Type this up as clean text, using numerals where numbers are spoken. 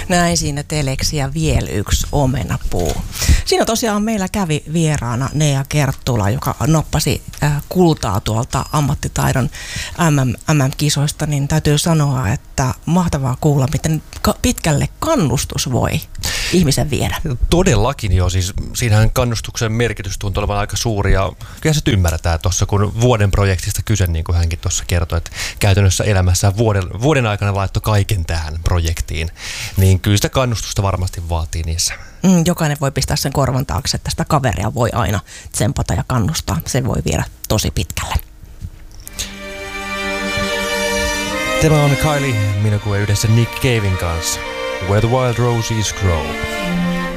Näin siinä teleksi ja vielä yksi omenapuu. Siinä tosiaan meillä kävi vieraana Nea Kerttula, joka nappasi kultaa tuolta ammattitaidon MM-kisoista, niin täytyy sanoa, että mahtavaa kuulla, miten pitkälle kannustus voi ihmisen viedä. Todellakin joo, siis siinähän kannustuksen merkitys tuntuu olevan aika suuri ja kyllä se ymmärretään tuossa, kun vuoden projektista kyse, niin kuin hänkin tuossa kertoi, että käytännössä elämässään vuoden aikana laittoi kaiken tähän projektiin, niin kyllä sitä kannustusta varmasti vaatii niissä. Jokainen voi pistää sen korvan taakse, että sitä kaveria voi aina tsempata ja kannustaa. Se voi viedä tosi pitkälle. Tämä on Kylie Minogue yhdessä Nick Caven kanssa. Where the Wild Roses Grow.